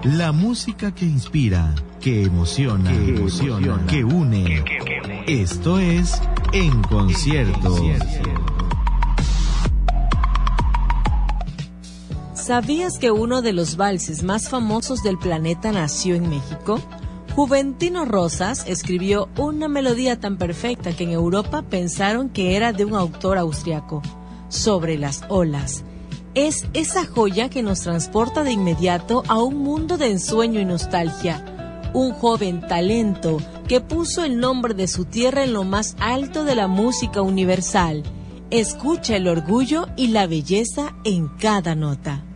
La música que inspira, que emociona, que une. Esto es En Concierto. ¿Sabías que uno de los valses más famosos del planeta nació en México? Juventino Rosas escribió una melodía tan perfecta que en Europa pensaron que era de un autor austriaco. Sobre las olas. Es esa joya que nos transporta de inmediato a un mundo de ensueño y nostalgia. Un joven talento que puso el nombre de su tierra en lo más alto de la música universal. Escucha el orgullo y la belleza en cada nota.